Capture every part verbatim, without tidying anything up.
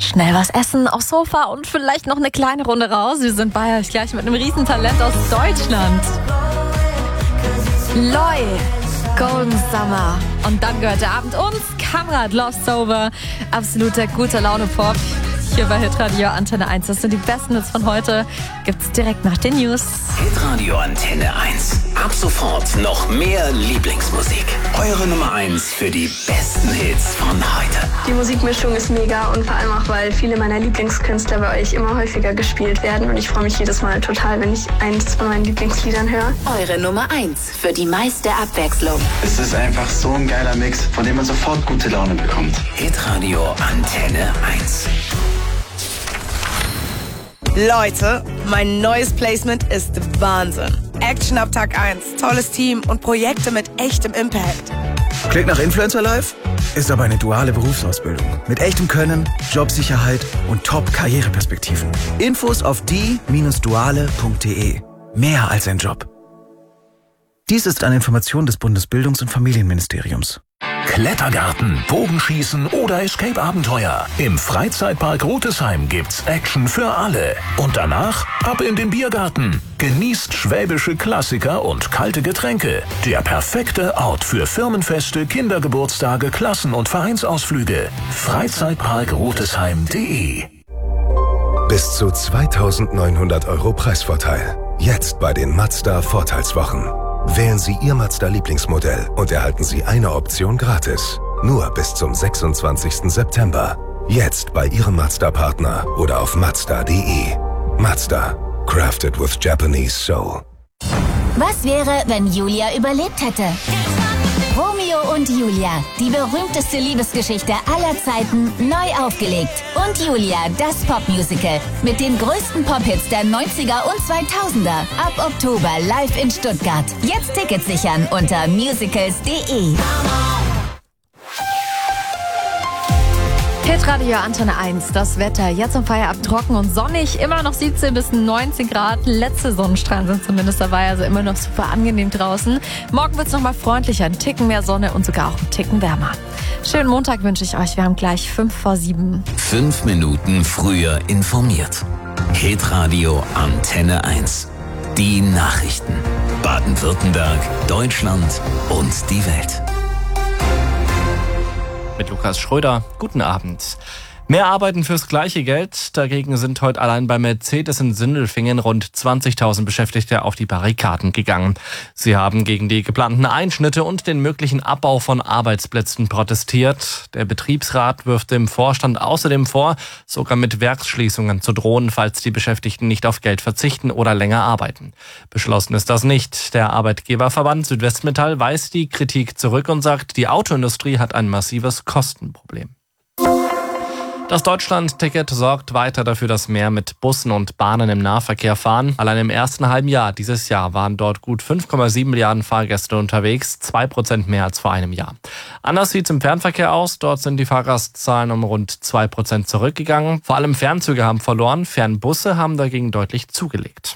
Schnell was essen, aufs Sofa und vielleicht noch eine kleine Runde raus. Wir sind bei euch gleich mit einem Riesentalent aus Deutschland. Loi, Golden Summer. Und dann gehört der Abend uns. Kamrat, Lost Over. Absoluter guter Laune-Pop. Hier bei Hitradio Antenne eins. Das sind die besten Hits von heute. Gibt's direkt nach den News. Hitradio Antenne eins. Ab sofort noch mehr Lieblingsmusik. Eure Nummer eins für die besten Hits von heute. Die Musikmischung ist mega und vor allem auch, weil viele meiner Lieblingskünstler bei euch immer häufiger gespielt werden. Und ich freue mich jedes Mal total, wenn ich eins von meinen Lieblingsliedern höre. Eure Nummer eins für die meiste Abwechslung. Es ist einfach so ein geiler Mix, von dem man sofort gute Laune bekommt. Hitradio Antenne eins. Leute, mein neues Placement ist Wahnsinn. Action ab Tag eins, tolles Team und Projekte mit echtem Impact. Klingt nach Influencer Life? Ist aber eine duale Berufsausbildung. Mit echtem Können, Jobsicherheit und Top-Karriereperspektiven. Infos auf die Bindestrich duale Punkt de. Mehr als ein Job. Dies ist eine Information des Bundesbildungs- und Familienministeriums. Klettergarten, Bogenschießen oder Escape-Abenteuer. Im Freizeitpark Rotesheim gibt's Action für alle. Und danach ab in den Biergarten. Genießt schwäbische Klassiker und kalte Getränke. Der perfekte Ort für Firmenfeste, Kindergeburtstage, Klassen- und Vereinsausflüge. Freizeitpark Rotesheim punkt de. Bis zu zweitausendneunhundert Euro Preisvorteil. Jetzt bei den Mazda Vorteilswochen. Wählen Sie Ihr Mazda-Lieblingsmodell und erhalten Sie eine Option gratis. Nur bis zum sechsundzwanzigsten September. Jetzt bei Ihrem Mazda-Partner oder auf mazda punkt de. Mazda. Crafted with Japanese Soul. Was wäre, wenn Julia überlebt hätte? Romeo und Julia, die berühmteste Liebesgeschichte aller Zeiten, neu aufgelegt. Und Julia, das Popmusical mit den größten Pop-Hits der neunziger und zweitausender. Ab Oktober live in Stuttgart. Jetzt Tickets sichern unter musicals punkt de. Hitradio Antenne eins, das Wetter. Jetzt am Feierabend trocken und sonnig. Immer noch siebzehn bis neunzehn Grad. Letzte Sonnenstrahlen sind zumindest dabei, also immer noch super angenehm draußen. Morgen wird es nochmal freundlicher, ein Ticken mehr Sonne und sogar auch ein Ticken wärmer. Schönen Montag wünsche ich euch. Wir haben gleich fünf vor sieben. Fünf Minuten früher informiert. Hitradio Antenne eins. Die Nachrichten. Baden-Württemberg, Deutschland und die Welt. Mit Lukas Schröder. Guten Abend. Mehr Arbeiten fürs gleiche Geld. Dagegen sind heute allein bei Mercedes in Sindelfingen rund zwanzigtausend Beschäftigte auf die Barrikaden gegangen. Sie haben gegen die geplanten Einschnitte und den möglichen Abbau von Arbeitsplätzen protestiert. Der Betriebsrat wirft dem Vorstand außerdem vor, sogar mit Werksschließungen zu drohen, falls die Beschäftigten nicht auf Geld verzichten oder länger arbeiten. Beschlossen ist das nicht. Der Arbeitgeberverband Südwestmetall weist die Kritik zurück und sagt, die Autoindustrie hat ein massives Kostenproblem. Das Deutschland-Ticket sorgt weiter dafür, dass mehr mit Bussen und Bahnen im Nahverkehr fahren. Allein im ersten halben Jahr dieses Jahr waren dort gut fünf Komma sieben Milliarden Fahrgäste unterwegs, zwei Prozent mehr als vor einem Jahr. Anders sieht es im Fernverkehr aus. Dort sind die Fahrgastzahlen um rund zwei Prozent zurückgegangen. Vor allem Fernzüge haben verloren, Fernbusse haben dagegen deutlich zugelegt.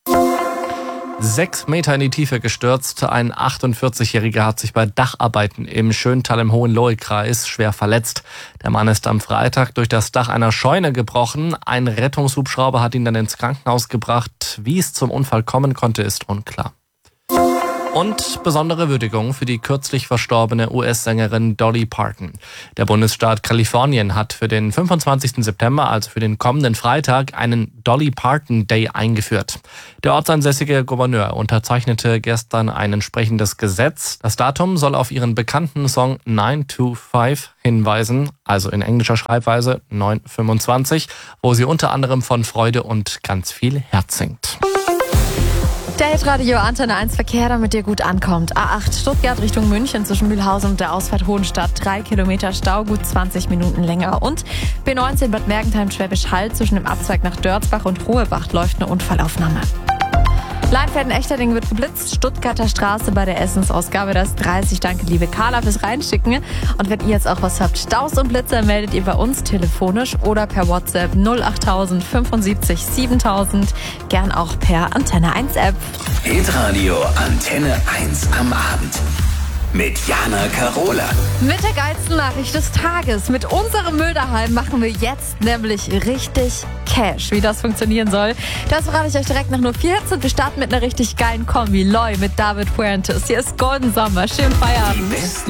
Sechs Meter in die Tiefe gestürzt. Ein achtundvierzigjähriger hat sich bei Dacharbeiten im Schöntal im Hohenlohe-Kreis schwer verletzt. Der Mann ist am Freitag durch das Dach einer Scheune gebrochen. Ein Rettungshubschrauber hat ihn dann ins Krankenhaus gebracht. Wie es zum Unfall kommen konnte, ist unklar. Und besondere Würdigung für die kürzlich verstorbene U S-Sängerin Dolly Parton. Der Bundesstaat Kalifornien hat für den fünfundzwanzigsten September, also für den kommenden Freitag, einen Dolly Parton Day eingeführt. Der ortsansässige Gouverneur unterzeichnete gestern ein entsprechendes Gesetz. Das Datum soll auf ihren bekannten Song nine two five hinweisen, also in englischer Schreibweise neun fünfundzwanzig, wo sie unter anderem von Freude und ganz viel Herz singt. Der Hitradio Antenne eins Verkehr, damit ihr gut ankommt. A acht Stuttgart Richtung München zwischen Mühlhausen und der Ausfahrt Hohenstadt. Drei Kilometer Stau, gut zwanzig Minuten länger. Und B neunzehn Bad Mergentheim Schwäbisch Hall zwischen dem Abzweig nach Dörzbach und Ruhebach läuft eine Unfallaufnahme. Leinfelden-Echterding wird geblitzt. Stuttgarter Straße bei der Essensausgabe, das dreißig. Danke, liebe Carla, fürs Reinschicken. Und wenn ihr jetzt auch was habt, Staus und Blitzer, meldet ihr bei uns telefonisch oder per WhatsApp null achttausend fünfundsiebzig siebentausend. Gern auch per Antenne eins App. Hitradio Antenne eins am Abend. mit Jana Karola. Mit der geilsten Nachricht des Tages. Mit unserem Müll daheim machen wir jetzt nämlich richtig Cash. Wie das funktionieren soll, das verrate ich euch direkt nach nur vierzehn. Wir starten mit einer richtig geilen Kombi. Loi mit David Fuentes. Hier ist Golden Sommer. Schönen Feierabend. Die besten